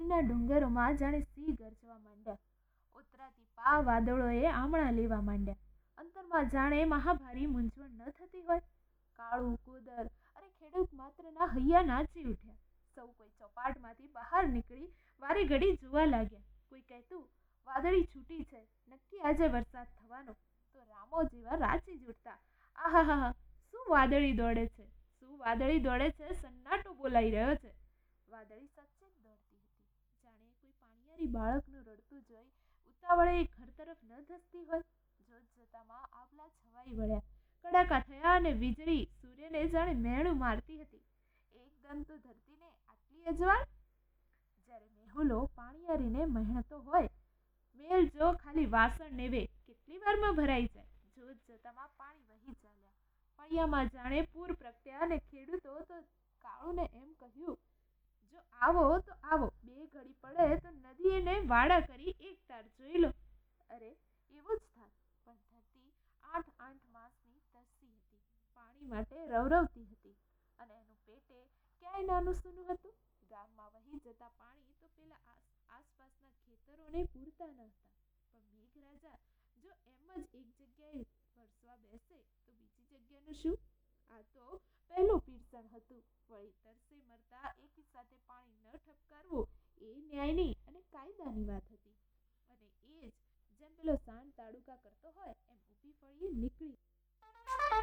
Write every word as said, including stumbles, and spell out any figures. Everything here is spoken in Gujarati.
દૂરના ડુંગરોમાં જાણે સિંહ ગરજવા માંડ્યા. ઉતરાતી પા વાદળોએ આમણા લેવા માંડ્યા. અંતરમાં જાણે મહાભારી મૂંઝવણ ન થતી હોય. કાળું કુદર અને ખેડૂત માત્રના હૈયા નાચી ઉઠ્યા. સૌ કોઈ ચોપાટમાંથી બહાર નીકળી વારે ઘડી જોવા લાગ્યા. કોઈ કહેતું, વાદળી છૂટી છે, નક્કી આજે વરસાદ થવાનો. તો રામો જેવા રાચી જ ઉઠતા, આહાહા, શું વાદળી દોડે છે, શું વાદળી દોડે છે, સન્નાટો બોલાઈ રહ્યો છે. વાદળી સચ્ચે જ દોડતી હતી, જાણે કોઈ પાણીયારી બાળકનું રડતું જોઈ ઉતાવળે એ ઘર તરફ ન ધસતી હોય. જોત જોતામાં આભલા છવાઈ વળ્યા, કડાકા થયા અને વીજળી સૂર્યને જાણે મેણું મારતી હતી. એકદમ તો ધરતીને આટલી અજવાળ! જ્યારે મેહુલો પાણીયારીને મહેણતો હોય, મેલ જો ખાલી વાસણ નેવે કેટલી વારમાં ભરાઈ જાય. જોત જોતામાં પાણી વહી ચાલ્યા. ફળિયામાં જાણે પૂર પ્રગટ્યા અને ખેડૂતો તો કાળુને એમ કહ્યું, જો આવો તો આવો, બે ઘડી પડે તો નદીને વાડા કરી એક તાર જોઈ લો. અરે એવું જ થાત, પણ ધરતી આઠ આઠ માસની તરસી હતી, પાણી માટે રવરવતી હતી, અને એનું પેટે ક્યાંય નાનું સૂનું હતું. ગામમાં વહી જતા પાણી તો પેલા આસપાસના ખેતરોને પૂરતા ન હતા, પણ મેઘરાજા જો એમ જ એક જગ્યાએ વરસવા બેસે તો બીજી જગ્યાનું શું? આ તો પહેલું પીરસણ હતું. વળી તરસે મરતા એકી સાથે પાણી ન ઠપકારવું એ ન્યાયની અને કાયદાની વાત હતી. અને એ જ જેમ પેલો સાંડ તાડુકા કરતો હોય એમ ઊભી ફળીએ નીકળી